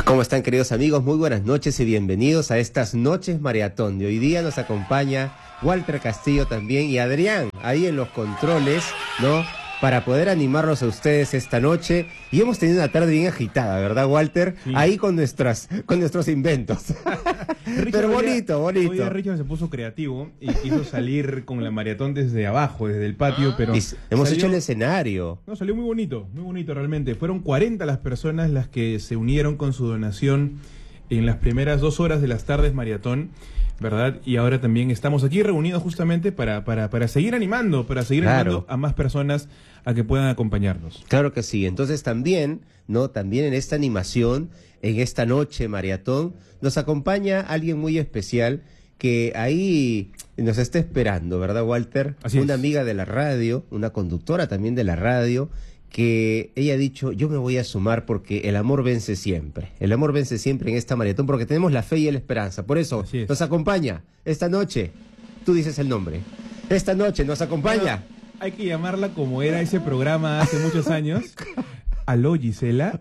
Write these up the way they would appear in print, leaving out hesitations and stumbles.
¿Cómo están, queridos amigos? Muy buenas noches y bienvenidos a estas noches maratón. De hoy día nos acompaña Walter Castillo también y Adrián ahí en los controles, ¿no? Para poder animarlos a ustedes esta noche. Y hemos tenido una tarde bien agitada, ¿verdad, Walter? Sí. Ahí con nuestros inventos. Pero bonito. Hoy día Richard se puso creativo y quiso salir con la maratón desde abajo, desde el patio, pero... Hemos hecho el escenario. No, salió muy bonito realmente. Fueron 40 las personas las que se unieron con su donación en las primeras 2 horas de las tardes maratón, ¿verdad? Y ahora también estamos aquí reunidos justamente para seguir animando, animando a más personas a que puedan acompañarnos. Claro que sí. Entonces también, ¿no? También en esta animación, en esta noche maratón, nos acompaña alguien muy especial que ahí nos está esperando, ¿verdad, Walter? Así una es. Amiga de la radio, una conductora también de la radio, que ella ha dicho, yo me voy a sumar porque el amor vence siempre. El amor vence siempre en esta maratón porque tenemos la fe y la esperanza. Por eso nos acompaña esta noche. Tú dices el nombre. Esta noche nos acompaña. Bueno, hay que llamarla como era ese programa hace muchos años. Aló, Gisela.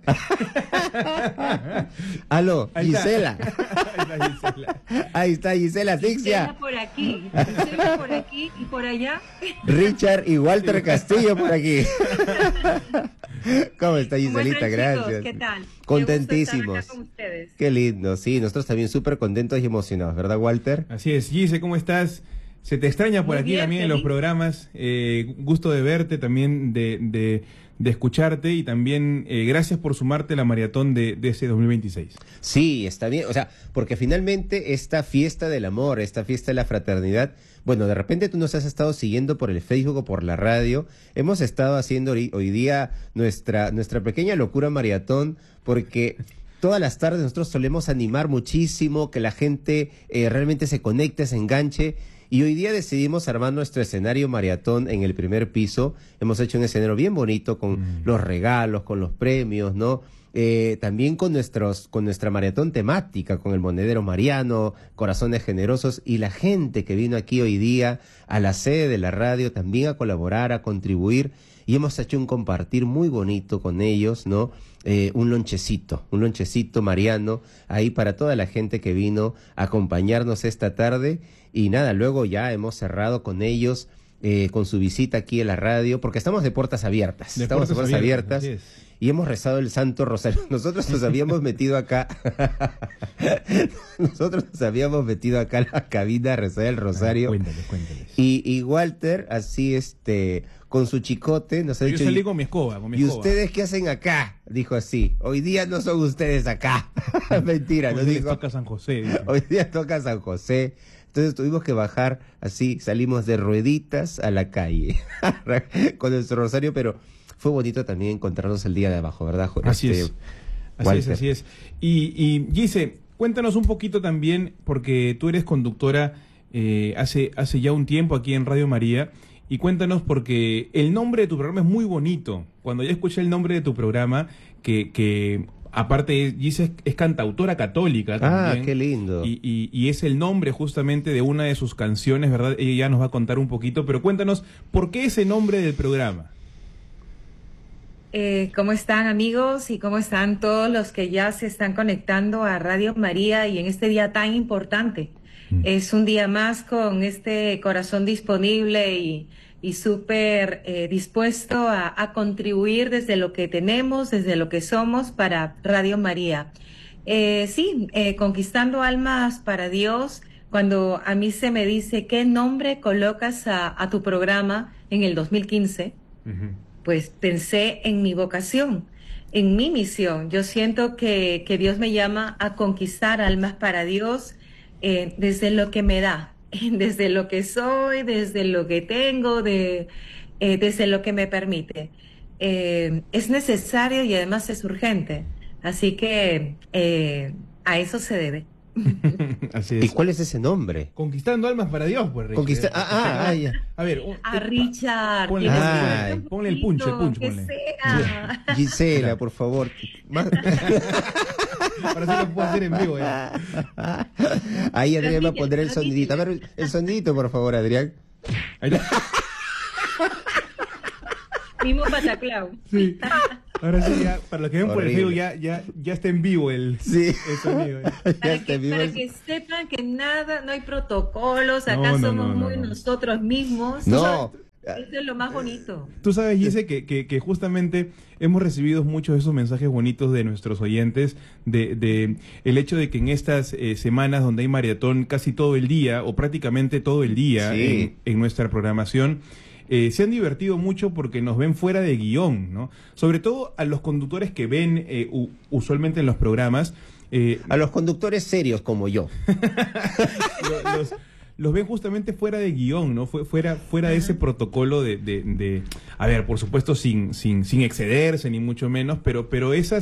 Aló, Gisela. Gisela. Ahí está Gisela Asfixia. Gisela por aquí y por allá. Richard y Walter Castillo por aquí. ¿Cómo está, Giselita? Chicos, gracias. ¿qué tal? Contentísimos. Qué gusto estar acá con ustedes. Qué lindo, sí, nosotros también súper contentos y emocionados, ¿verdad, Walter? Así es. Gise, ¿cómo estás? Se te extraña por aquí también en los programas. Gusto de verte, también de escucharte y también gracias por sumarte a la maratón de ese 2026. Sí, está bien, o sea, porque finalmente esta fiesta del amor, esta fiesta de la fraternidad, bueno, de repente tú nos has estado siguiendo por el Facebook o por la radio, hemos estado haciendo hoy día nuestra pequeña locura maratón, porque todas las tardes nosotros solemos animar muchísimo, que la gente realmente se conecte, se enganche. Y hoy día decidimos armar nuestro escenario maratón en el primer piso. Hemos hecho un escenario bien bonito con los regalos, con los premios, ¿no? También con nuestra maratón temática, con el monedero mariano, corazones generosos, y la gente que vino aquí hoy día a la sede de la radio también a colaborar, a contribuir, y hemos hecho un compartir muy bonito con ellos, ¿no? Un lonchecito mariano ahí para toda la gente que vino a acompañarnos esta tarde. Y nada, luego ya hemos cerrado con ellos, con su visita aquí en la radio, porque estamos de puertas abiertas. Estamos de puertas abiertas y hemos rezado el Santo Rosario. Nosotros nos habíamos metido acá, a la cabina a rezar el Rosario. Cuéntales. Y Walter, así con su chicote, nos ha dicho... Yo salí con mi escoba. ¿Y ustedes qué hacen acá? Dijo así. Hoy día no son ustedes acá. Mentira, nos dijo. Hoy día toca San José. Dijo. Hoy día toca San José. Entonces tuvimos que bajar así, salimos de rueditas a la calle con nuestro rosario, pero fue bonito también encontrarnos el día de abajo, ¿verdad, Jorge? Así es. Y Gise, cuéntanos un poquito también, porque tú eres conductora hace ya un tiempo aquí en Radio María, y cuéntanos porque el nombre de tu programa es muy bonito. Cuando yo escuché el nombre de tu programa, que aparte, Gise es cantautora católica también. Ah, qué lindo. Y es el nombre justamente de una de sus canciones, ¿verdad? Ella ya nos va a contar un poquito, pero cuéntanos, ¿por qué ese nombre del programa? ¿Cómo están, amigos? Y cómo están todos los que ya se están conectando a Radio María y en este día tan importante. Es un día más con este corazón disponible y súper dispuesto a contribuir desde lo que tenemos, desde lo que somos para Radio María. Conquistando almas para Dios. Cuando a mí se me dice qué nombre colocas a tu programa en el 2015, pues pensé en mi vocación, en mi misión. Yo siento que Dios me llama a conquistar almas para Dios desde lo que me da. Desde lo que soy, desde lo que tengo, desde lo que me permite. Es necesario y además es urgente. Así que a eso se debe. Así es. ¿Y cuál es ese nombre? Conquistando almas para Dios, pues, Richard. Ya. A ver, a Richard. Ponle el punch. Gisela, por favor. Ahora sí lo puedo hacer en vivo, ya. Ahí Adrián va a poner el sonidito. A ver, el sonidito, por favor, Adrián. Ahí está. Mismo Pataclau. Sí. Ahora sí, ya, para los que ven por el Facebook, ya está en vivo el sonido. Para que sepan que nada, no hay protocolos, acá somos muy nosotros mismos. No. Eso es lo más bonito. Tú sabes, Gise, que justamente hemos recibido muchos de esos mensajes bonitos de nuestros oyentes, de el hecho de que en estas semanas donde hay maratón casi todo el día, o prácticamente todo el día en nuestra programación, se han divertido mucho porque nos ven fuera de guión, ¿no? Sobre todo a los conductores que ven usualmente en los programas. A los conductores serios como yo. Los ven justamente fuera de guión, ¿no? Fuera de ese protocolo de a ver, por supuesto sin excederse ni mucho menos, pero esa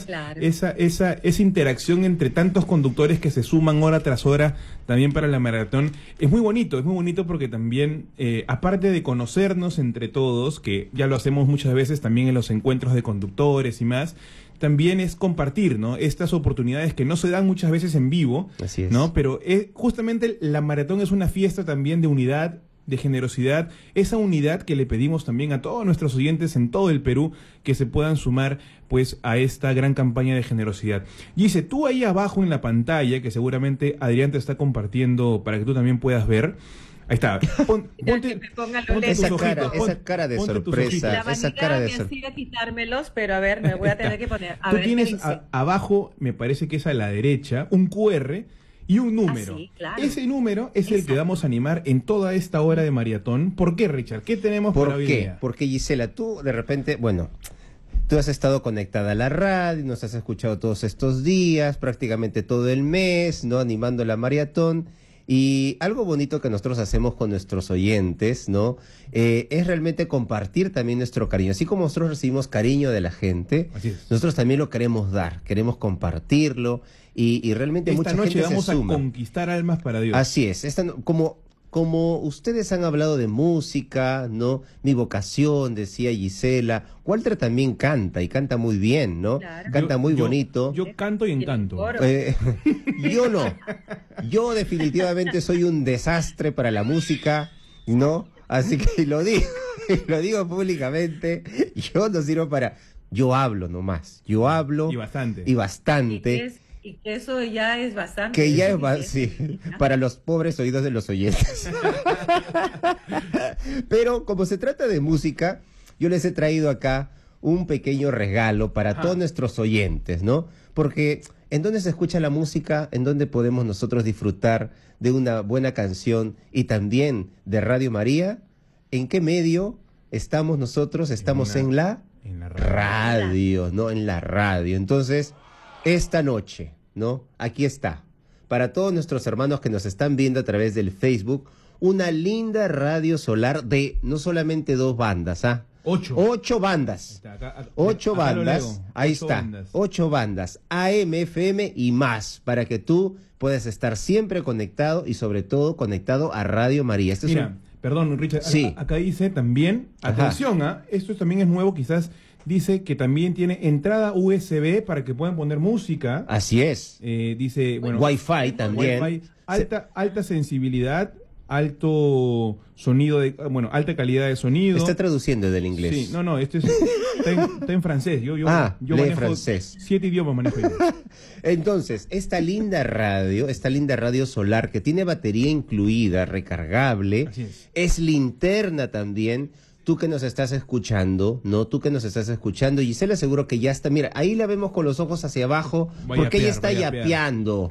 interacción entre tantos conductores que se suman hora tras hora también para la maratón es muy bonito porque también aparte de conocernos entre todos, que ya lo hacemos muchas veces también en los encuentros de conductores y más, también es compartir, ¿no? Estas oportunidades que no se dan muchas veces en vivo, así es, ¿no? Pero justamente la maratón es una fiesta también de unidad, de generosidad, esa unidad que le pedimos también a todos nuestros oyentes en todo el Perú que se puedan sumar pues a esta gran campaña de generosidad. Gise, tú ahí abajo en la pantalla, que seguramente Adrián te está compartiendo para que tú también puedas ver. Ahí está. Ponte esa cara de sorpresa. Esa cara de sorpresa. Quitármelos, pero a ver, me voy a tener que poner. Tú tienes abajo, me parece que es a la derecha, un QR y un número. Sí, claro. Ese número es el que vamos a animar en toda esta hora de maratón. ¿Por qué, Richard? ¿Qué tenemos para hoy día? Porque, Gisela, tú de repente, tú has estado conectada a la radio, nos has escuchado todos estos días, prácticamente todo el mes, ¿no? Animando la maratón. Y algo bonito que nosotros hacemos con nuestros oyentes, ¿no? Es realmente compartir también nuestro cariño. Así como nosotros recibimos cariño de la gente, nosotros también lo queremos dar, queremos compartirlo y realmente mucha gente se suma. Esta noche vamos a conquistar almas para Dios. Así es, como ustedes han hablado de música, ¿no? Mi vocación, decía Gisela. Walter también canta y canta muy bien, ¿no? Claro. Canta muy bonito. Yo canto y encanto. Yo no. Yo definitivamente soy un desastre para la música, ¿no? Así que lo digo públicamente. Yo no sirvo para... Yo hablo nomás. Yo hablo. Y bastante. Y bastante. Y que eso ya es bastante. Que ya es sí, para los pobres oídos de los oyentes. Pero como se trata de música, yo les he traído acá un pequeño regalo para todos nuestros oyentes, ¿no? Porque ¿en dónde se escucha la música? ¿En dónde podemos nosotros disfrutar de una buena canción y también de Radio María? ¿En qué medio estamos nosotros? Estamos en la radio, ¿no? En la radio. Entonces... esta noche, ¿no? Aquí está. Para todos nuestros hermanos que nos están viendo a través del Facebook, una linda radio solar de no solamente 2 bandas, ¿ah? 8 bandas. Ocho bandas. Ahí está. 8 bandas. AM, FM y más. Para que tú puedas estar siempre conectado y sobre todo conectado a Radio María. Mira, perdón, Richard. Sí. Acá dice también, atención, esto también es nuevo, quizás. Dice que también tiene entrada USB para que puedan poner música. Así es. Dice, bueno, Wi-Fi también. Wi-Fi, alta sensibilidad, alto sonido, alta calidad de sonido. Está traduciendo del inglés. Sí, no, esto está en francés. Yo manejo francés. 7 idiomas manejo yo. Entonces, esta linda radio solar que tiene batería incluida, recargable, es linterna también. Tú que nos estás escuchando, ¿no? Tú que nos estás escuchando, Gisela seguro que ya está, mira, ahí la vemos con los ojos hacia abajo, porque ella está yapeando,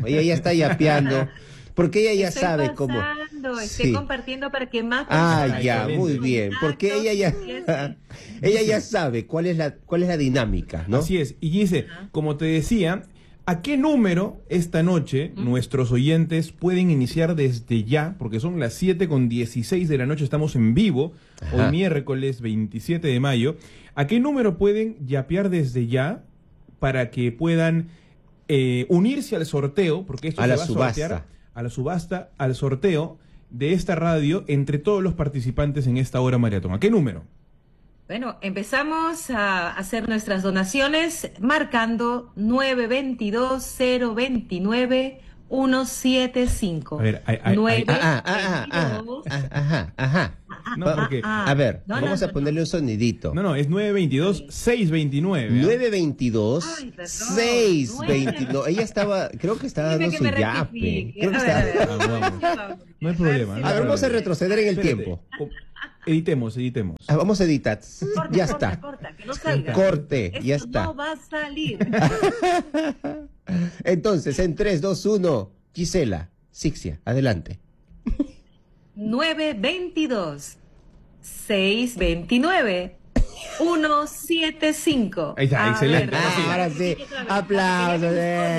porque ella ya sabe cómo... Estoy compartiendo para que más... ya, muy bien, porque ella ya sabe cuál es la dinámica, ¿no? Así es, y dice, como te decía... ¿A qué número esta noche nuestros oyentes pueden iniciar desde ya? Porque son las 7:16 de la noche, estamos en vivo, hoy miércoles 27 de mayo. ¿A qué número pueden yapear desde ya para que puedan unirse al sorteo? Porque esto se va a sortear a la subasta, al sorteo de esta radio entre todos los participantes en esta hora maratón. ¿A qué número? Bueno, empezamos a hacer nuestras donaciones marcando 922-029-123. 175. A ver, No, porque, a ver, vamos a ponerle un sonidito. No, es 922-629. 922-629. Ella estaba, creo que estaba dando su yape. Creo que estaba... No hay problema. A ver, vamos a retroceder en el tiempo. Editemos. Vamos a editar. Ya está. Corta, que no salga. Corte, Esto ya está. no va a salir. Entonces, en 3, 2, 1, Gisela, Sixia, adelante. 922-629. 175. Ahí está, excelente. Ahora sí, aplausos.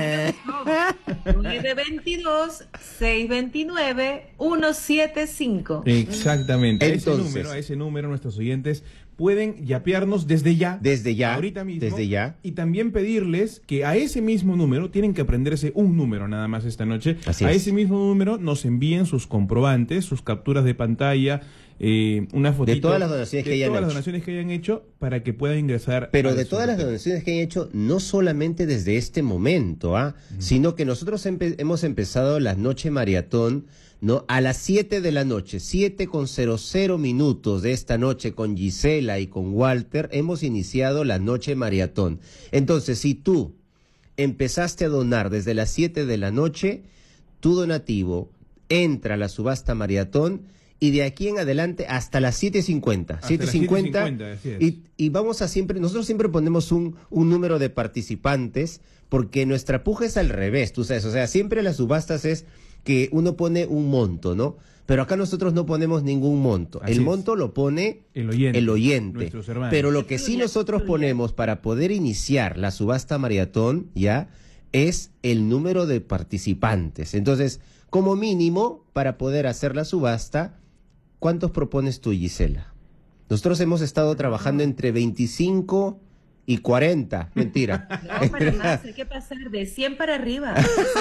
922-629-175. Exactamente. Entonces, a ese número nuestros oyentes pueden yapearnos desde ya. Ahorita mismo. Desde ya. Y también pedirles que a ese mismo número, tienen que aprenderse un número nada más esta noche. Así a es. ese mismo número nos envíen sus comprobantes, sus capturas de pantalla, una fotito. De todas las donaciones que hayan hecho. Para que puedan ingresar. Pero de todas las donaciones que hayan hecho, no solamente desde este momento, sino que nosotros hemos empezado la noche maratón, ¿no? A las 7 de la noche, 7:00 de esta noche, con Gisela y con Walter, hemos iniciado la noche maratón. Entonces, si tú empezaste a donar desde las 7 de la noche, tu donativo entra a la subasta maratón y de aquí en adelante hasta las 7:50. 7:50 y vamos a nosotros siempre ponemos un número de participantes porque nuestra puja es al revés, tú sabes, o sea, siempre las subastas es que uno pone un monto, ¿no? Pero acá nosotros no ponemos ningún monto. El monto lo pone el oyente. Pero lo que sí nosotros ponemos para poder iniciar la subasta maratón, ya, es el número de participantes. Entonces, como mínimo, para poder hacer la subasta, ¿cuántos propones tú, Gisela? Nosotros hemos estado trabajando entre 25 y 40. Mentira. No, para más, hay que pasar de 100 para arriba.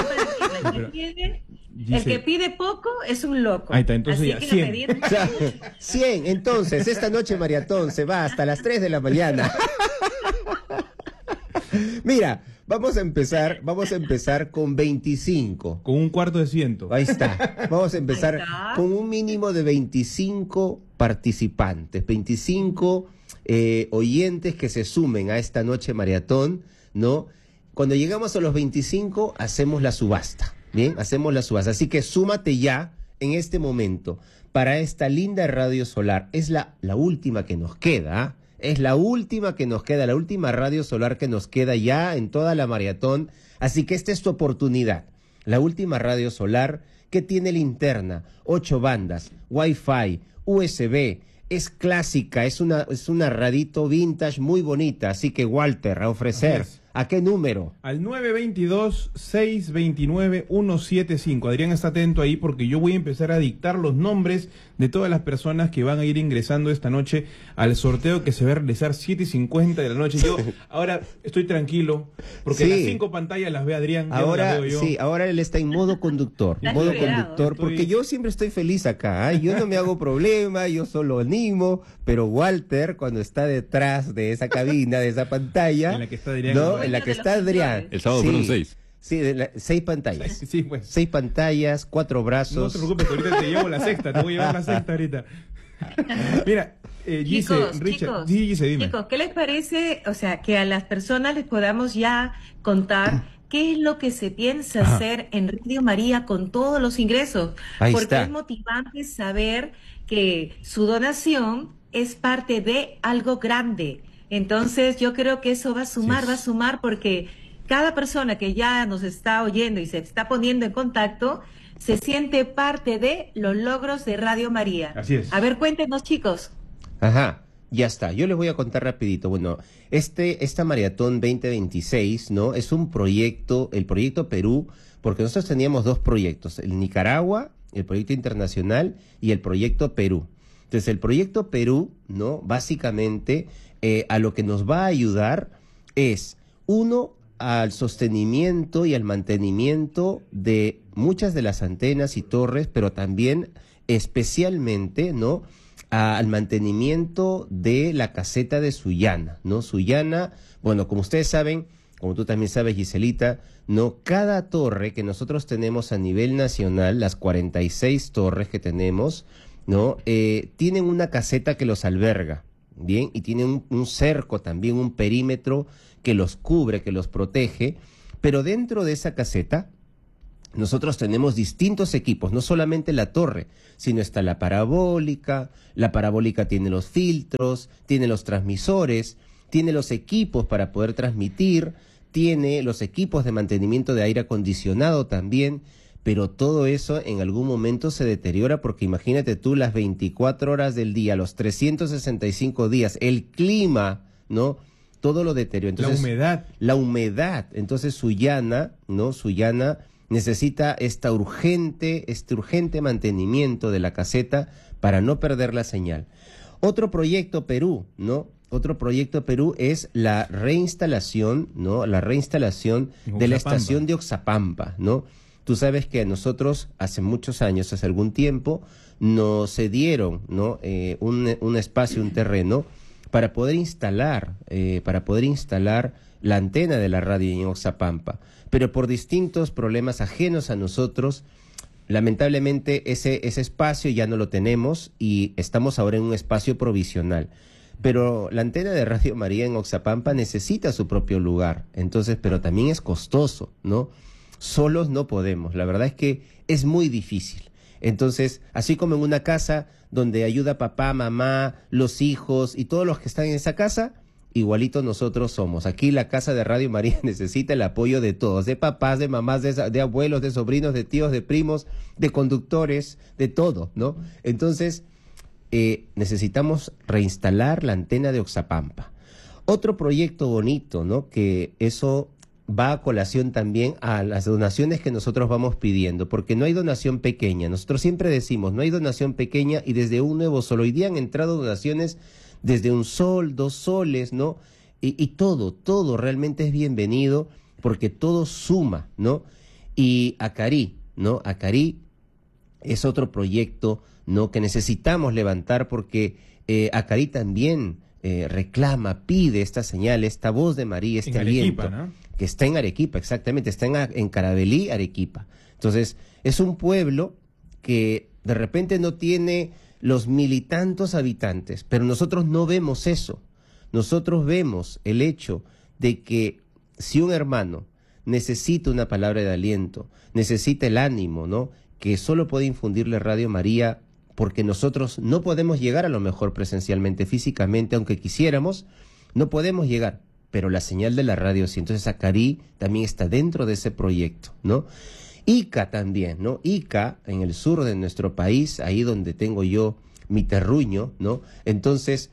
El que pide poco es un loco. Ahí está, entonces así ya, que 100. O sea, 100. Entonces, esta noche maratón se va hasta las 3 de la mañana. Mira, vamos a empezar con 25. Con un cuarto de ciento. Ahí está. Vamos a empezar con un mínimo de 25 participantes, 25 oyentes que se sumen a esta noche maratón, ¿no? Cuando llegamos a los 25, hacemos la subasta. Bien, hacemos la subasta. Así que súmate ya en este momento para esta linda radio solar. Es la última que nos queda, Es la última que nos queda, la última radio solar que nos queda ya en toda la maratón. Así que esta es tu oportunidad. La última radio solar que tiene linterna, 8 bandas, Wi-Fi, USB, es clásica, es una radito vintage muy bonita. Así que, Walter, a ofrecer. ¿A qué número? Al 922-629-175. Adrián está atento ahí porque yo voy a empezar a dictar los nombres de todas las personas que van a ir ingresando esta noche al sorteo que se va a realizar 7:50 de la noche. Yo ahora estoy tranquilo porque las 5 pantallas las ve Adrián. Ahora, las veo yo. sí, ahora él está en modo conductor. Porque yo siempre estoy feliz acá. Yo no me hago problema, yo solo animo, pero Walter, cuando está detrás de esa cabina, de esa pantalla, en la que está Adrián, ¿no? En la que está Adrián. El sábado fueron 6. Sí, 6 pantallas. Sí, pues. 6 pantallas, 4 brazos. No te preocupes, ahorita te llevo la sexta, te voy a llevar la sexta ahorita. Mira, chicos, Richard, Gise, dime. Chicos, ¿qué les parece? O sea, que a las personas les podamos ya contar qué es lo que se piensa hacer en Radio María con todos los ingresos. Porque es motivante saber que su donación es parte de algo grande. Entonces yo creo que eso va a sumar porque cada persona que ya nos está oyendo y se está poniendo en contacto se siente parte de los logros de Radio María. Así es. A ver, cuéntenos, chicos. Ajá, ya está. Yo les voy a contar rapidito. Bueno, esta Maratón 2026, ¿no? Es un proyecto, el proyecto Perú, porque nosotros teníamos 2 proyectos, el Nicaragua, el proyecto internacional y el proyecto Perú. Entonces, el proyecto Perú, ¿no? Básicamente, a lo que nos va a ayudar es, uno, al sostenimiento y al mantenimiento de muchas de las antenas y torres, pero también especialmente, ¿no?, al mantenimiento de la caseta de Sullana, ¿no? Sullana, bueno, como ustedes saben, como tú también sabes, Giselita, ¿no? Cada torre que nosotros tenemos a nivel nacional, las 46 torres que tenemos, ¿no? Tienen una caseta que los alberga, ¿bien? Y tienen un cerco también, un perímetro que los cubre, que los protege, pero dentro de esa caseta nosotros tenemos distintos equipos, no solamente la torre, sino está la parabólica tiene los filtros, tiene los transmisores, tiene los equipos para poder transmitir, tiene los equipos de mantenimiento de aire acondicionado también, pero todo eso en algún momento se deteriora porque imagínate tú las 24 horas del día, los 365 días, el clima, ¿no? Todo lo deteriora. Entonces, la humedad. Entonces Sullana, ¿no? Sullana necesita este urgente mantenimiento de la caseta para no perder la señal. Otro proyecto Perú, ¿no? Otro proyecto Perú es la reinstalación, ¿no? La reinstalación de la estación de Oxapampa, ¿no? Tú sabes que nosotros hace muchos años, hace algún tiempo, nos cedieron, ¿no? Un espacio, un terreno para poder instalar la antena de la radio en Oxapampa. Pero por distintos problemas ajenos a nosotros, lamentablemente ese espacio ya no lo tenemos y estamos ahora en un espacio provisional. Pero la antena de Radio María en Oxapampa necesita su propio lugar, entonces, pero también es costoso, ¿no? Solos no podemos, la verdad es que es muy difícil. Entonces, así como en una casa donde ayuda papá, mamá, los hijos y todos los que están en esa casa, igualito nosotros somos. Aquí la casa de Radio María necesita el apoyo de todos, de papás, de mamás, de abuelos, de sobrinos, de tíos, de primos, de conductores, de todo, ¿no? Entonces, necesitamos reinstalar la antena de Oxapampa. Otro proyecto bonito, ¿no? Que eso va a colación también a las donaciones que nosotros vamos pidiendo, porque no hay donación pequeña. Nosotros siempre decimos, no hay donación pequeña y desde un nuevo sol. Hoy día han entrado donaciones desde 1 sol, 2 soles, ¿no? Y todo realmente es bienvenido porque todo suma, ¿no? Y Acarí, ¿no? Acarí es otro proyecto, ¿no? Que necesitamos levantar porque Acarí también reclama, pide esta señal, esta voz de María, este aliento. Arequipa, ¿no? Que está en Arequipa, exactamente, está en Carabelí, Arequipa. Entonces, es un pueblo que de repente no tiene los 1000 y tantos habitantes, pero nosotros no vemos eso. Nosotros vemos el hecho de que si un hermano necesita una palabra de aliento, necesita el ánimo, ¿no? Que solo puede infundirle Radio María, porque nosotros no podemos llegar a lo mejor presencialmente, físicamente, aunque quisiéramos, no podemos llegar, pero la señal de la radio sí. Entonces Acarí también está dentro de ese proyecto, ¿no? Ica también, ¿no? Ica, en el sur de nuestro país, ahí donde tengo yo mi terruño, ¿no? Entonces,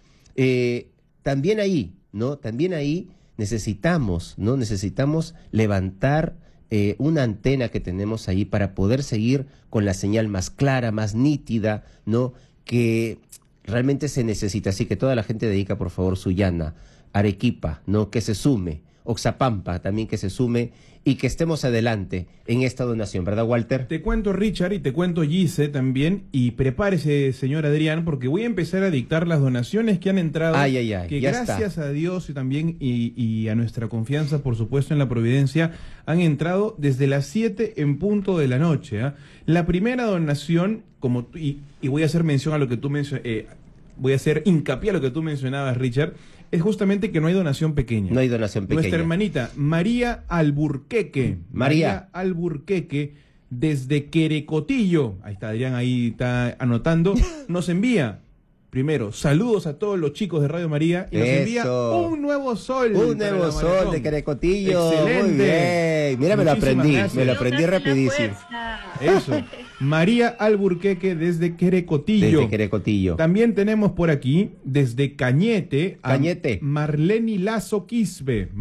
también ahí, ¿no? También ahí necesitamos, ¿no? Necesitamos levantar una antena que tenemos ahí para poder seguir con la señal más clara, más nítida, ¿no? Que realmente se necesita. Así que toda la gente de Ica, por favor, Sullana, Arequipa, ¿no? Que se sume. Oxapampa también que se sume y que estemos adelante en esta donación, ¿verdad, Walter? Te cuento, Richard, y te cuento, Gise, también, y prepárese, señor Adrián, porque voy a empezar a dictar las donaciones que han entrado, que gracias a Dios y también y a nuestra confianza, por supuesto, en la providencia, han entrado desde las 7 en punto de la noche, ¿eh? La primera donación, y voy a hacer mención a lo que tú voy a hacer hincapié a lo que tú mencionabas, Richard, es justamente que no hay donación pequeña. No hay donación pequeña. Nuestra hermanita María Alburqueque. María Alburqueque, desde Querecotillo. Ahí está Adrián, ahí está anotando. Nos envía, primero, saludos a todos los chicos de Radio María. Y nos envía un nuevo sol. Un nuevo sol de Querecotillo. Excelente. Muy bien. Mira, me lo aprendí rapidísimo. Eso. María Alburqueque desde Querecotillo. Desde Querecotillo. También tenemos por aquí, desde Cañete. Marleni Lazo Quispe.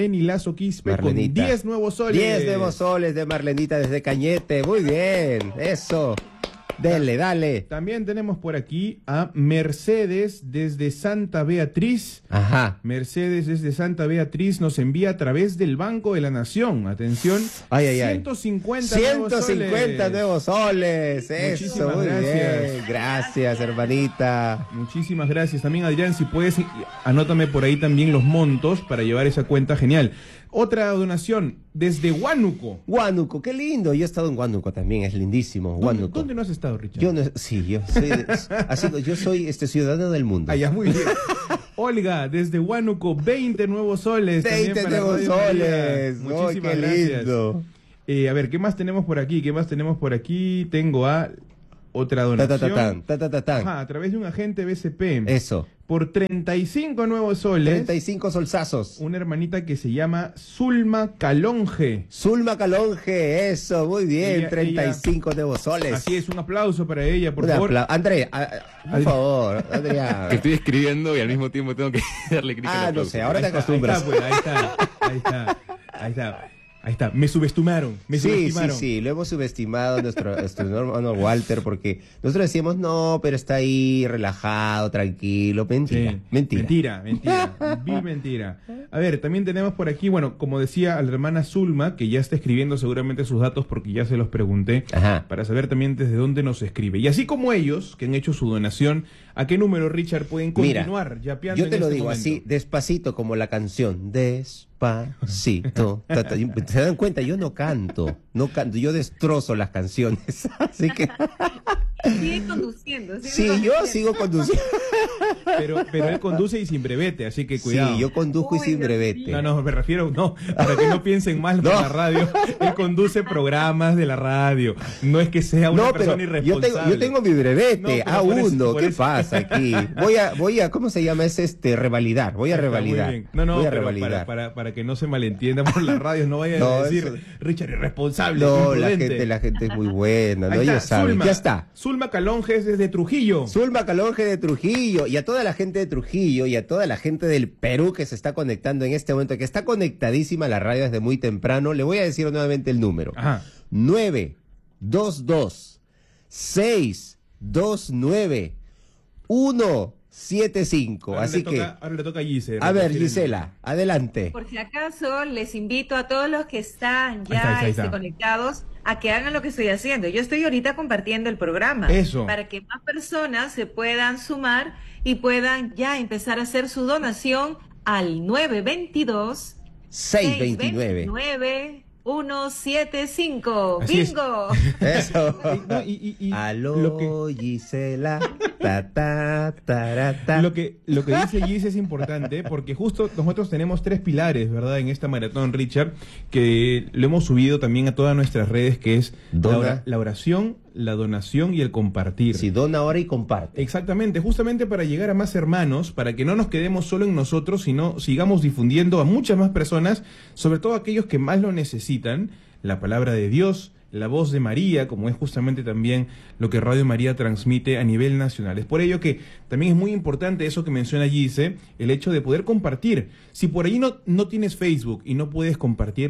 Con 10 nuevos soles. 10 nuevos soles de Marlenita desde Cañete. Muy bien. Eso. Dale. También tenemos por aquí a Mercedes desde Santa Beatriz. Ajá. Mercedes desde Santa Beatriz nos envía a través del Banco de la Nación. Atención. 150 nuevos soles. Eso, muy bien. Gracias, hermanita. Muchísimas gracias. También, Adrián, si puedes, anótame por ahí también los montos para llevar esa cuenta. Genial. Otra donación desde Huánuco. Huánuco, qué lindo. Yo he estado en Huánuco también, es lindísimo. Huánuco. ¿Dónde no has estado, Richard? Yo soy ciudadano del mundo. Allá, muy bien. Olga, desde Huánuco, 20 nuevos soles. 20 nuevos soles. Muchísimas qué gracias. lindo. A ver, ¿qué más tenemos por aquí? Tengo a otra donación. Ajá, a través de un agente BCP. Eso. Por 35 nuevos soles. 35 solsazos. Una hermanita que se llama Zulma Calonge. Zulma Calonge, eso, muy bien. Ella, 35 nuevos soles. Así es, un aplauso para ella, por favor. Andrea, por favor, Andrea. Que estoy escribiendo y al mismo tiempo tengo que darle clic al aplauso. No sé, ahora te acostumbras. Ahí está, me subestimaron. Sí, lo hemos subestimado nuestro hermano Walter, porque nosotros decíamos, no, pero está ahí relajado, tranquilo. Mentira. Vil mentira. A ver, también tenemos por aquí, bueno, como decía a la hermana Zulma, que ya está escribiendo seguramente sus datos porque ya se los pregunté, para saber también desde dónde nos escribe. Y así como ellos, que han hecho su donación, ¿a qué número, Richard, pueden continuar yapeando? Yo te lo digo momento? así, despacito, como la canción, despacito. ¿Se dan cuenta? Yo no canto, yo destrozo las canciones, así que... Sigue conduciendo. Yo sigo conduciendo. Pero él conduce y sin brevete, así que cuidado. Sí, yo conduzco y sin brevete. No, me refiero, para que no piensen mal por la radio. Él conduce programas de la radio. No es que sea una persona irresponsable. Yo tengo mi brevete, A1, ¿qué pasa aquí? Voy a, ¿cómo se llama? Es revalidar, voy a revalidar. Voy a revalidar. Para que no se malentienda por las radios, no vayan a decir, Richard, irresponsable. No, la gente es muy buena, ¿no? Ellos saben. Ya está. Zulma Calonge es desde Trujillo. Zulma Calonge de Trujillo. Y a toda la gente de Trujillo y a toda la gente del Perú que se está conectando en este momento, que está conectadísima a la radio desde muy temprano, le voy a decir nuevamente el número. 922-629-175. Así que ahora le toca a Gise. A ver, Gisela, adelante. Por si acaso, les invito a todos los que están ya ahí está. conectados a que hagan lo que estoy haciendo. Yo estoy ahorita compartiendo el programa. Eso. Para que más personas se puedan sumar y puedan ya empezar a hacer su donación al 922-629-175. ¡Bingo! Eso. Aló, Gisela. Lo que dice Gis es importante porque justo nosotros tenemos 3 pilares, ¿verdad? En esta maratón, Richard, que lo hemos subido también a todas nuestras redes, que es la oración, la donación y el compartir. Sí, dona ahora y comparte. Exactamente, justamente para llegar a más hermanos, para que no nos quedemos solo en nosotros, sino sigamos difundiendo a muchas más personas, sobre todo aquellos que más lo necesitan, la palabra de Dios, la voz de María, como es justamente también lo que Radio María transmite a nivel nacional. Es por ello que también es muy importante eso que menciona Gise, el hecho de poder compartir. Si por ahí no tienes Facebook y no puedes compartir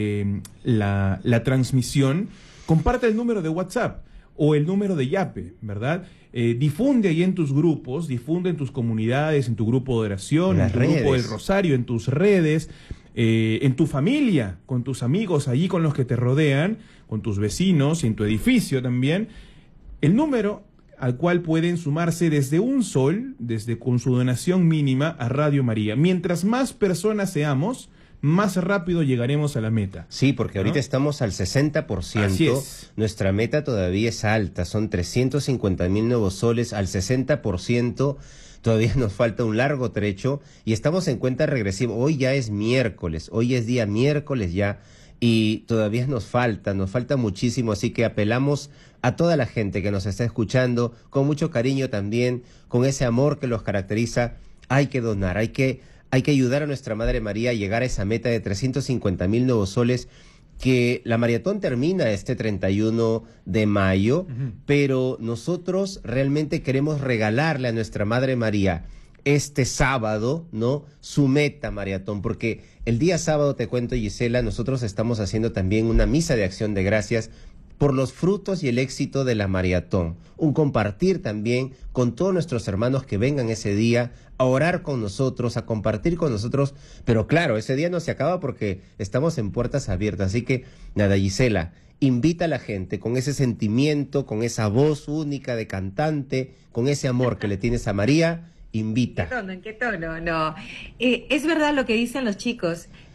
la transmisión, comparte el número de WhatsApp o el número de Yape, ¿verdad? Difunde ahí en tus grupos, difunde en tus comunidades, en tu grupo de oración, en tu grupo del Rosario, en tus redes, en tu familia, con tus amigos allí con los que te rodean, con tus vecinos y en tu edificio también, el número al cual pueden sumarse desde un sol, con su donación mínima a Radio María. Mientras más personas seamos, más rápido llegaremos a la meta. Sí, porque ahorita estamos al 60%. Así es. Nuestra meta todavía es alta, son 350,000 nuevos soles. Al 60% todavía nos falta un largo trecho y estamos en cuenta regresiva. Hoy ya es miércoles, hoy es día miércoles ya y todavía nos falta muchísimo, así que apelamos a toda la gente que nos está escuchando con mucho cariño también, con ese amor que los caracteriza. Hay que donar, hay que ayudar a nuestra Madre María a llegar a esa meta de 350,000 nuevos soles, que la maratón termina este 31 de mayo, pero nosotros realmente queremos regalarle a nuestra Madre María este sábado, ¿no? Su meta maratón, porque el día sábado, te cuento, Gisela, nosotros estamos haciendo también una misa de acción de gracias por los frutos y el éxito de la maratón. Un compartir también con todos nuestros hermanos que vengan ese día a orar con nosotros, a compartir con nosotros. Pero claro, ese día no se acaba porque estamos en puertas abiertas. Así que, nada, Gisela, invita a la gente con ese sentimiento, con esa voz única de cantante, con ese amor que le tienes a María, invita. ¿En qué tono? No. Es verdad lo que dicen los chicos.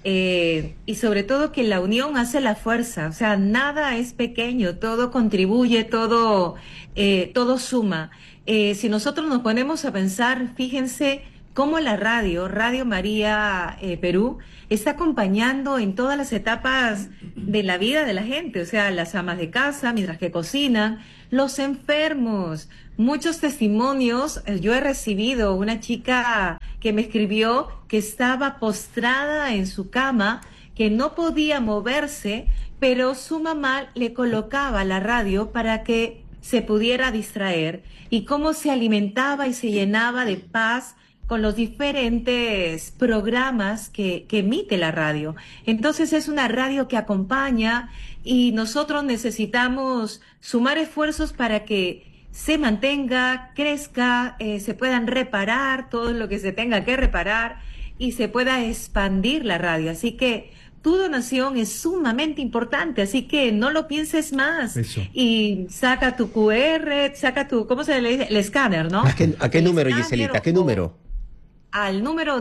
y sobre todo que la unión hace la fuerza, o sea, nada es pequeño, todo contribuye, todo suma. Si nosotros nos ponemos a pensar, fíjense cómo la Radio María Perú, está acompañando en todas las etapas de la vida de la gente, o sea, las amas de casa, mientras que cocinan, los enfermos, muchos testimonios. Yo he recibido una chica que me escribió que estaba postrada en su cama, que no podía moverse, pero su mamá le colocaba la radio para que se pudiera distraer, y cómo se alimentaba y se llenaba de paz con los diferentes programas que emite la radio. Entonces es una radio que acompaña, y nosotros necesitamos sumar esfuerzos para que se mantenga, crezca, se puedan reparar todo lo que se tenga que reparar y se pueda expandir la radio. Así que tu donación es sumamente importante, así que no lo pienses más. Eso. Y saca tu QR, saca tu, ¿cómo se le dice? El escáner, ¿no? ¿A qué número, Giselita? ¿A qué número? Al número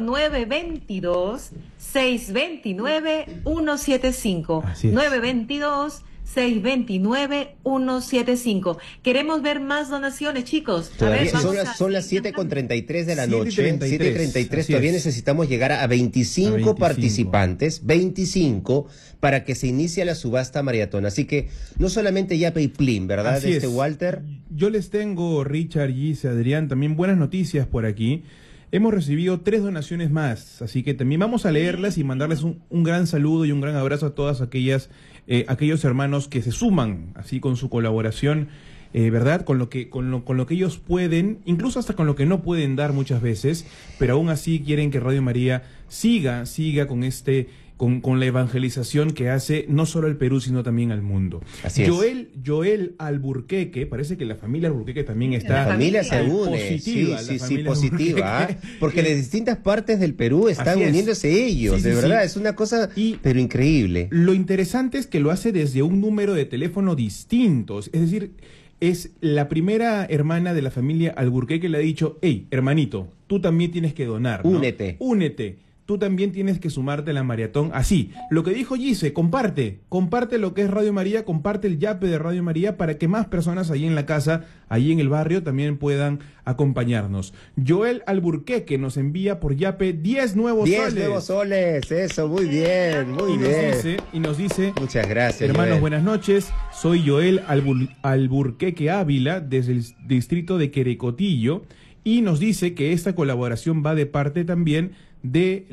922-629-175. Así es. 922-629-175. Queremos ver más donaciones, chicos. Todavía son las 7:33 de la noche. 7:33. Todavía necesitamos llegar a 25 participantes, 25, para que se inicie la subasta maratón. Así que no solamente Yape y Plin, ¿verdad? Así es. Walter. Yo les tengo, Richard, Gise, Adrián, también buenas noticias por aquí. Hemos recibido 3 donaciones más, así que también vamos a leerlas y mandarles un gran saludo y un gran abrazo a todas aquellos hermanos que se suman así con su colaboración, ¿verdad? Con lo que ellos pueden, incluso hasta con lo que no pueden dar muchas veces, pero aún así quieren que Radio María siga con la evangelización que hace no solo al Perú, sino también al mundo. Así Joel Alburqueque, parece que la familia Alburqueque también está... La familia se une, positiva, positiva, porque de distintas partes del Perú están uniéndose ellos, de verdad, es una cosa, pero increíble. Lo interesante es que lo hace desde un número de teléfono distinto, es decir, es la primera hermana de la familia Alburquerque que le ha dicho: hey, hermanito, tú también tienes que donar, ¿no? Únete. Tú también tienes que sumarte a la maratón. Así, lo que dijo Gise, comparte lo que es Radio María, comparte el yape de Radio María para que más personas allí en la casa, allí en el barrio, también puedan acompañarnos. Joel Alburquerque nos envía por yape 10 nuevos soles. 10 nuevos soles, eso, muy bien, muy bien. Y nos dice, muchas gracias, hermanos, Joel. Buenas noches, soy Joel Alburquerque Ávila, desde el distrito de Querecotillo, y nos dice que esta colaboración va de parte también de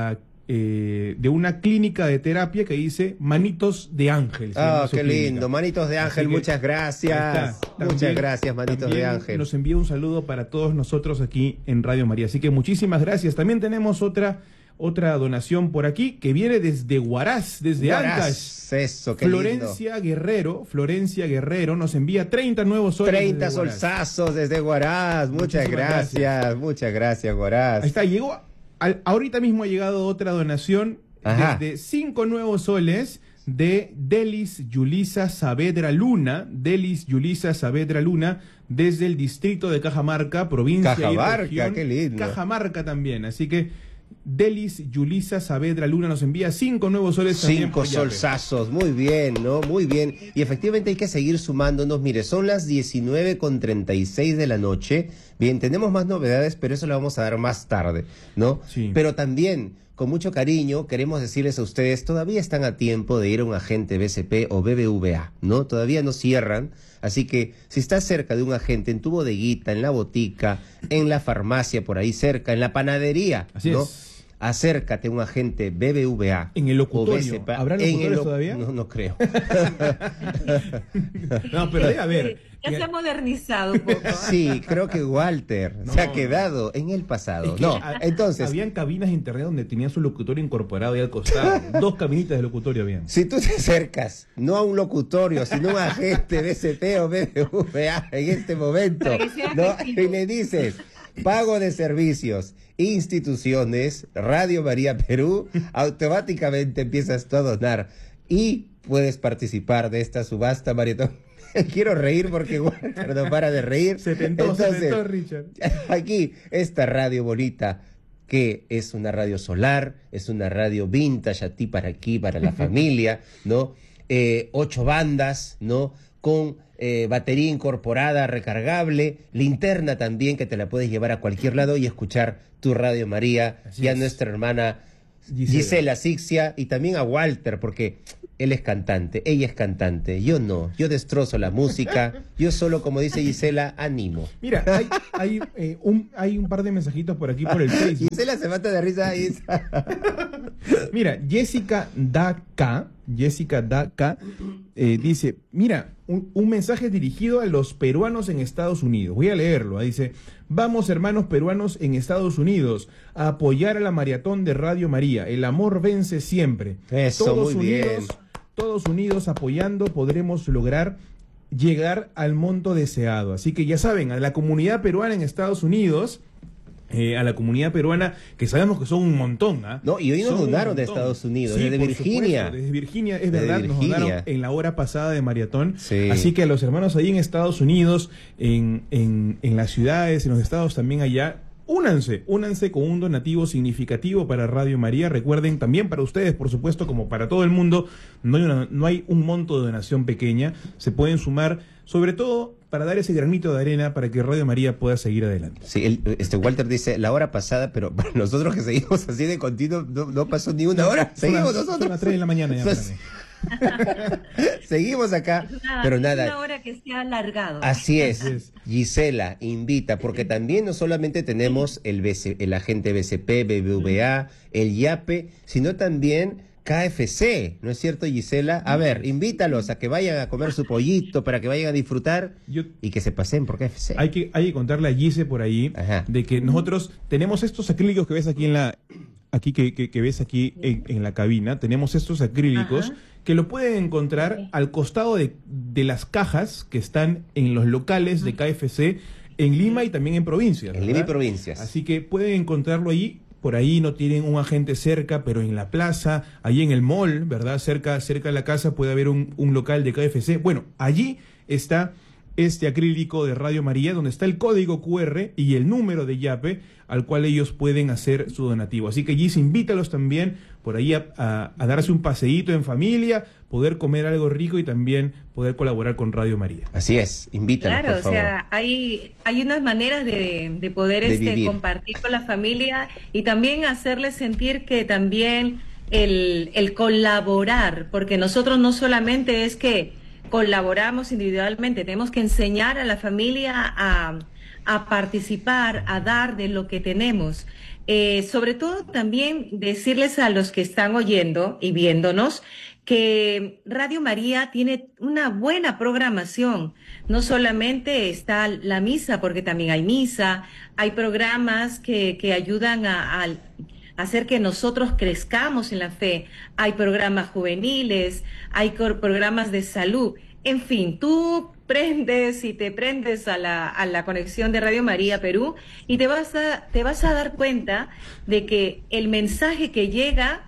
una clínica de terapia que dice Manitos de Ángel. Ah, qué lindo, Manitos de Ángel, muchas gracias. Muchas gracias, Manitos de Ángel. Nos envía un saludo para todos nosotros aquí en Radio María, así que muchísimas gracias. También tenemos otra donación por aquí que viene desde Huaraz, desde Ancash. Eso, qué Florencia Guerrero nos envía 30 nuevos soles. 30 solsazos desde Huaraz. Muchas gracias, Huaraz. Ahí está, ahorita mismo ha llegado otra donación de 5 nuevos soles de Delis Yulisa Saavedra Luna, desde el distrito de Cajamarca, provincia y región. Qué lindo. Cajamarca también, así que Delis Yulisa Saavedra Luna nos envía 5 nuevos soles. 5 solsazos, muy bien, ¿no? Muy bien. Y efectivamente hay que seguir sumándonos. Mire, son las 19:36 de la noche. Bien, tenemos más novedades, pero eso lo vamos a dar más tarde, ¿no? Sí. Pero también, con mucho cariño, queremos decirles a ustedes, todavía están a tiempo de ir a un agente BCP o BBVA, ¿no? Todavía no cierran. Así que si estás cerca de un agente, en tu bodeguita, en la botica, en la farmacia por ahí cerca, en la panadería, así ¿no? Es. Acércate a un agente BBVA. ¿En el locutorio? ¿Habrá locutorios todavía? No creo. No, pero debe haber. Ya se ha modernizado un poco. Sí, creo que Walter se ha quedado en el pasado. Es que entonces... Habían cabinas de internet donde tenían su locutorio incorporado ahí al costado. 2 cabinitas de locutorio habían. Si tú te acercas, no a un locutorio, sino a un agente BCP o BBVA en este momento, ¿no? Y le dices: pago de servicios, instituciones, Radio María Perú, automáticamente empiezas tú a donar y puedes participar de esta subasta maratón. Quiero reír porque Walter no para de reír. Se tentó, Richard. Aquí, esta radio bonita que es una radio solar, es una radio vintage, a ti para aquí, para la familia, ¿no? 8 bandas, ¿no? Con batería incorporada, recargable, linterna también, que te la puedes llevar a cualquier lado y escuchar tu Radio María. Así y a nuestra hermana Gisela Sixia, y también a Walter, porque él es cantante, ella es cantante, yo no, yo destrozo la música, yo solo, como dice Gisela, animo. Mira, hay un par de mensajitos por aquí por el Facebook. Gisela se mata de risa ahí. Mira, Jessica Daka dice, mira, un mensaje dirigido a los peruanos en Estados Unidos. Voy a leerlo. Dice, vamos hermanos peruanos en Estados Unidos a apoyar a la maratón de Radio María. El amor vence siempre. Eso, todos muy unidos, bien. Todos unidos apoyando podremos lograr llegar al monto deseado. Así que ya saben, a la comunidad peruana en Estados Unidos... a la comunidad peruana, que sabemos que son un montón, ¿ah? No, y hoy nos donaron de Estados Unidos, sí, desde Virginia. Supuesto, desde Virginia, es verdad, nos donaron en la hora pasada de maratón. Sí. Así que a los hermanos ahí en Estados Unidos, en las ciudades, en los estados también allá, únanse con un donativo significativo para Radio María. Recuerden, también para ustedes, por supuesto, como para todo el mundo, no hay un monto de donación pequeña, se pueden sumar, sobre todo para dar ese granito de arena para que Radio María pueda seguir adelante. Sí, Walter dice, la hora pasada, pero para nosotros que seguimos así de continuo, no pasó ni una hora. Seguimos nosotros. Son las 3 de la mañana ya para mí. Seguimos acá, pero nada. Una hora que se ha alargado. Así es. Gisela invita, porque también no solamente tenemos el agente BCP, BBVA, el YAPE, sino también KFC, ¿no es cierto, Gisela? A ver, invítalos a que vayan a comer su pollito, para que vayan a disfrutar y que se pasen por KFC. Hay que contarle a Gise por ahí, ajá, de que nosotros tenemos estos acrílicos que ves aquí que ves aquí en la cabina. Tenemos estos acrílicos, ajá, que lo pueden encontrar al costado de las cajas que están en los locales de KFC en Lima y también en provincias, ¿verdad? En Lima y provincias. Así que pueden encontrarlo ahí. Por ahí no tienen un agente cerca, pero en la plaza, ahí en el mall, ¿verdad? Cerca de la casa puede haber un local de KFC. Bueno, allí está este acrílico de Radio María, donde está el código QR y el número de YAPE, al cual ellos pueden hacer su donativo. Así que Gis, invítalos también por ahí a darse un paseíto en familia, poder comer algo rico y también poder colaborar con Radio María. Así es, invítalos, claro, por favor. O sea, hay unas maneras de poder compartir con la familia y también hacerles sentir que también el colaborar, porque nosotros no solamente es que colaboramos individualmente, tenemos que enseñar a la familia a participar, a dar de lo que tenemos. Sobre todo también decirles a los que están oyendo y viéndonos que Radio María tiene una buena programación. No solamente está la misa, porque también hay misa, hay programas que ayudan a hacer que nosotros crezcamos en la fe. Hay programas juveniles, hay programas de salud. En fin, tú te prendes a la conexión de Radio María Perú y te vas a dar cuenta de que el mensaje que llega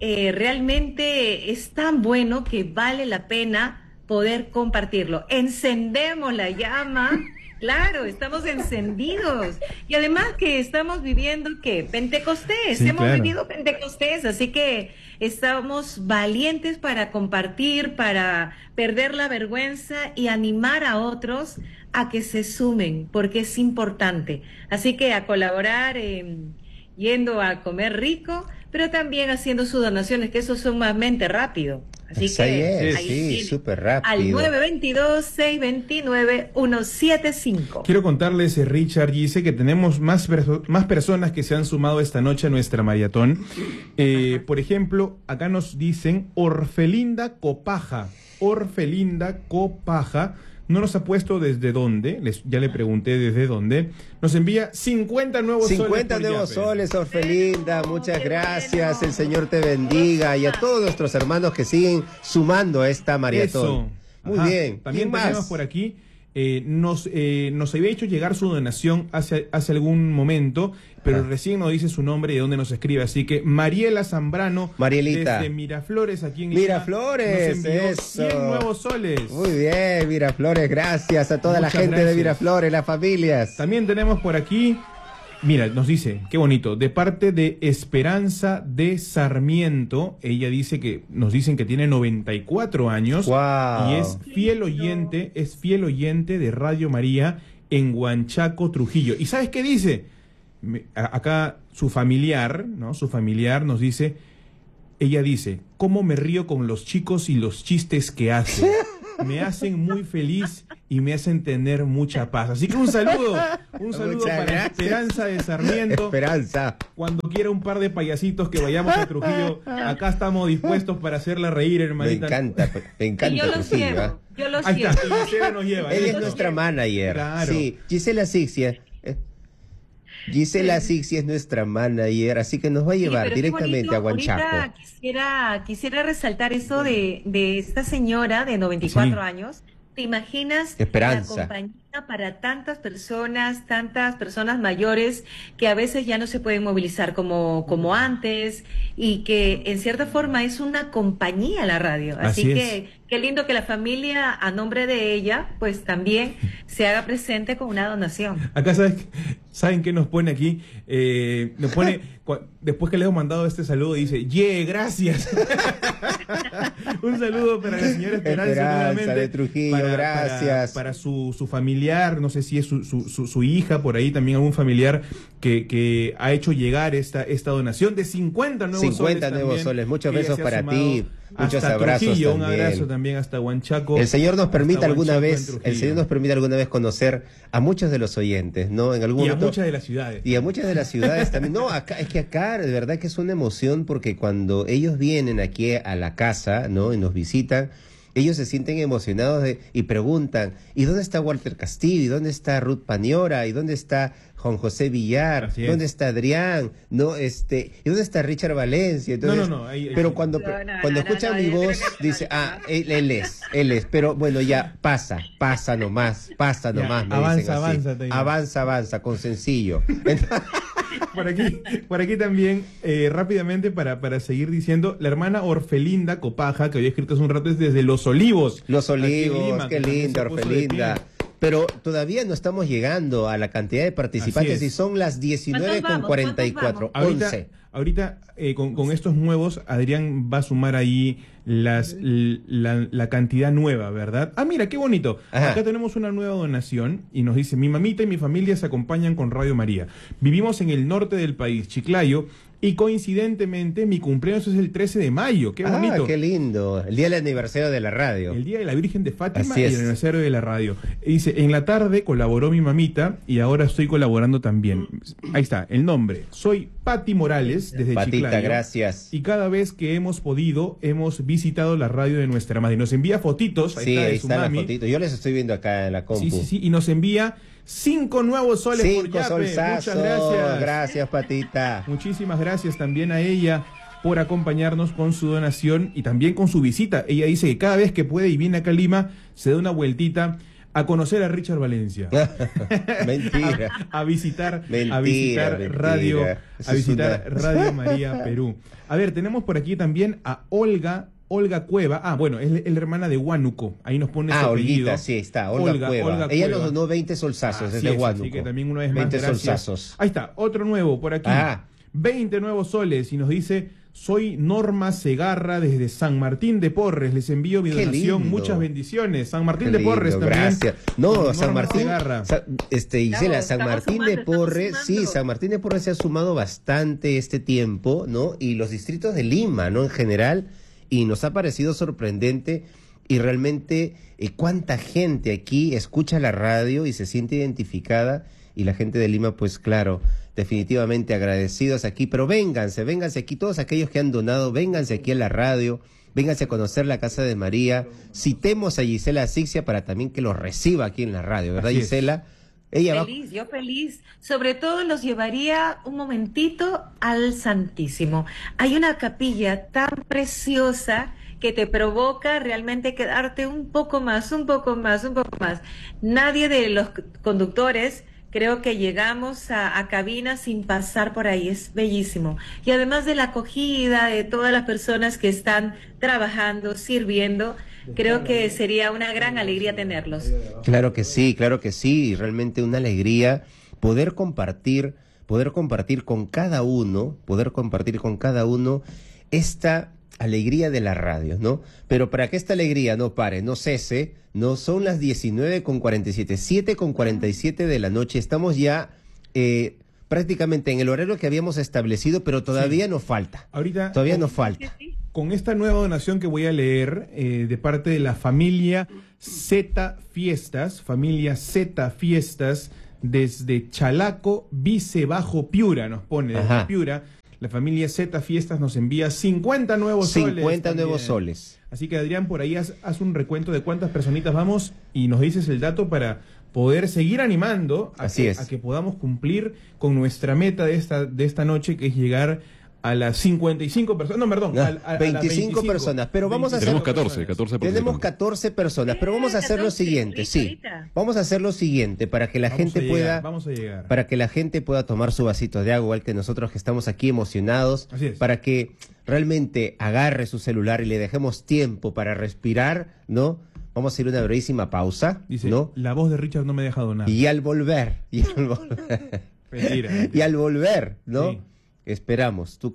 realmente es tan bueno que vale la pena poder compartirlo. Encendemos la llama. Claro, estamos encendidos. Y además que estamos viviendo, ¿qué? Pentecostés. Sí, hemos claro. vivido Pentecostés, así que estamos valientes para compartir, para perder la vergüenza y animar a otros a que se sumen, porque es importante. Así que a colaborar, yendo a comer rico, pero también haciendo sus donaciones, que eso es sumamente rápido. Así que sí, súper rápido. Al 922-629-175. Quiero contarles, Richard, Gise, que tenemos más personas que se han sumado esta noche a nuestra maratón. Por ejemplo, acá nos dicen Orfelinda Copaja. No nos ha puesto desde dónde, ya le pregunté desde dónde. Nos envía 50 nuevos soles. 50 nuevos soles, Orfelinda, muchas gracias, el Señor te bendiga, y a todos nuestros hermanos que siguen sumando a esta maratón. Muy bien. También tenemos por aquí, nos había hecho llegar su donación hace algún momento, pero recién nos dice su nombre y de dónde nos escribe. Así que Mariela Zambrano, Marielita, desde Miraflores, aquí en Miraflores, Lima, nos envió eso. 100 nuevos soles. Muy bien, Miraflores, gracias a toda la gente de Miraflores, las familias. También tenemos por aquí Mira, nos dice, qué bonito, de parte de Esperanza de Sarmiento, ella dice nos dicen que tiene 94 años. Wow. Y es fiel oyente de Radio María en Huanchaco, Trujillo. ¿Y sabes qué dice? Acá su familiar, ¿no? Su familiar nos dice, ella dice, ¿cómo me río con los chicos y los chistes que hacen? Me hacen muy feliz y me hacen tener mucha paz. Así que un saludo para gracias. Esperanza de Sarmiento. Esperanza. Cuando quiera un par de payasitos que vayamos a Trujillo, acá estamos dispuestos para hacerla reír, hermanita. Me encanta Y yo los Trujillo, llevo, ¿ah? yo los Ahí llevo. está, y Gisela nos lleva. Ella es ¿no? nuestra manager. Claro. Sí, Gisela Sixia. Gisela Sixia es nuestra manager, así que nos va a llevar pero qué directamente bonito. a Huanchaco. Ahorita quisiera resaltar eso de esta señora de 94 Sí. años. ¿Te imaginas Esperanza. la compañía para tantas personas mayores que a veces ya no se pueden movilizar como antes, y que en cierta forma es una compañía la radio? Así Así que es. qué lindo que la familia, a nombre de ella, pues también se haga presente con una donación. Acá ¿saben qué nos pone aquí? Nos pone, después que le hemos mandado este saludo, dice, gracias. Un saludo para la señora Esperanza nuevamente. de Trujillo, gracias. Para su familiar, no sé si es su hija, por ahí también algún familiar que ha hecho llegar esta donación de 50 nuevos 50 soles. nuevos soles. Muchos Ella besos se ha para sumado ti, muchos hasta abrazos Trujillo, también. un abrazo también hasta Huanchaco. El Señor nos permite hasta alguna Huanchaco en vez, Trujillo. el Señor nos permite alguna vez conocer a muchos de los oyentes, ¿no? En algún Y a momento, muchas de las ciudades. y a muchas de las ciudades también. No, acá de verdad que es una emoción, porque cuando ellos vienen aquí a la casa, ¿no? Y nos visitan, ellos se sienten emocionados y preguntan, ¿y dónde está Walter Castillo? ¿Y dónde está Ruth Paniora? ¿Y dónde está Juan José Villar? Así es. ¿Dónde está Adrián? ¿No? ¿Y dónde está Richard Valencia? Entonces, No, ahí pero sí. cuando No, escuchan mi yo creo voz, que dice, él es. Pero bueno, ya pasa nomás, me avanza, dicen así. avanza, te digo. Avanza, con sencillo. Por aquí también, rápidamente, para seguir diciendo, la hermana Orfelinda Copaja, que había escrito hace un rato, es desde Los Olivos. Los aquí en Olivos, Lima, qué que también linda, se puso de Orfelinda. pie. Pero todavía no estamos llegando a la cantidad de participantes Así es. y son las 19:44. ¿Cuántos 11. Ahorita con estos nuevos, Adrián va a sumar ahí la cantidad nueva, ¿verdad? Ah, mira, qué bonito. Ajá. Acá tenemos una nueva donación y nos dice, mi mamita y mi familia se acompañan con Radio María. Vivimos en el norte del país, Chiclayo, y coincidentemente mi cumpleaños es el 13 de mayo. Qué bonito. Qué lindo. El día del aniversario de la radio. El Día de la Virgen de Fátima Así y es. el aniversario de la radio. Y dice, en la tarde colaboró mi mamita y ahora estoy colaborando también. Ahí está, el nombre. Soy Pati Morales, desde Patita, Chiclayo. gracias. Y cada vez que hemos podido, hemos visitado la radio de nuestra madre. Nos envía fotitos. Sí, está, de ahí su están las mami. fotitos. Yo les estoy viendo acá en la compu. Sí. Y nos envía 5 nuevos soles por 5 Yape. solsazos. Muchas gracias. Gracias, Patita. Muchísimas gracias también a ella por acompañarnos con su donación y también con su visita. Ella dice que cada vez que puede y viene acá a Lima, se da una vueltita a conocer a Richard Valencia. Mentira. A visitar Mentira. Radio, Eso a es visitar una- Radio María Perú. A ver, tenemos por aquí también a Olga Cueva. Ah, bueno, es la hermana de Huánuco. Ahí nos pone su apellido. Olguita, sí, está. Olga Cueva. Ella nos donó 20 solsazos Así desde es, Huánuco. así que también una vez más, 20 gracias. solsazos. Ahí está, otro nuevo por aquí. Ah. 20 nuevos soles y nos dice, soy Norma Segarra desde San Martín de Porres. Les envío mi Qué donación. lindo. Muchas bendiciones. San Martín Qué de Porres lindo, también. gracias. No, Norma San Martín, Segarra. Gisela, San Estamos Martín sumando, de Porres, estamos sí, sumando. San Martín de Porres se ha sumado bastante este tiempo, ¿no? Y los distritos de Lima, ¿no? En general, y nos ha parecido sorprendente y realmente cuánta gente aquí escucha la radio y se siente identificada, y la gente de Lima, pues claro, definitivamente agradecidos aquí, pero vénganse aquí, todos aquellos que han donado, vénganse aquí a la radio, vénganse a conocer la Casa de María, citemos a Gisela Asixia para también que los reciba aquí en la radio, ¿verdad, Así es. Gisela? Ella Feliz, yo feliz. Sobre todo los llevaría un momentito al Santísimo. Hay una capilla tan preciosa que te provoca realmente quedarte un poco más. Nadie de los conductores creo que llegamos a cabina sin pasar por ahí, es bellísimo. Y además de la acogida de todas las personas que están trabajando, sirviendo, creo que sería una gran alegría tenerlos. Claro que sí, y realmente una alegría poder compartir poder compartir con cada uno esta alegría de la radio, ¿no? Pero para que esta alegría no pare, no cese, no son las 19:47, 7:47 de la noche, estamos ya prácticamente en el horario que habíamos establecido, pero todavía nos falta. Todavía nos falta. Con esta nueva donación que voy a leer de parte de la familia Z Fiestas, desde Chalaco, Vice Bajo Piura, nos pone, desde Piura. La familia Z Fiestas nos envía 50 nuevos soles. 50 nuevos soles. Así que, Adrián, por ahí haz un recuento de cuántas personitas vamos y nos dices el dato para poder seguir animando a que podamos cumplir con nuestra meta de esta noche, que es llegar a las 55 personas, no, perdón, a 25 personas, pero vamos a hacer... Tenemos 14 Tenemos 14 personas, pero vamos a hacer lo siguiente, vamos a hacer lo siguiente para que la gente pueda... Vamos a llegar. Para que la gente pueda tomar su vasito de agua, igual que nosotros que estamos aquí emocionados, para que realmente agarre su celular y le dejemos tiempo para respirar, ¿no? Vamos a hacer una brevísima pausa, dice, ¿no? La voz de Richard no me ha dejado nada. Y al volver, Mentira. y al volver, ¿no? Sí. Esperamos.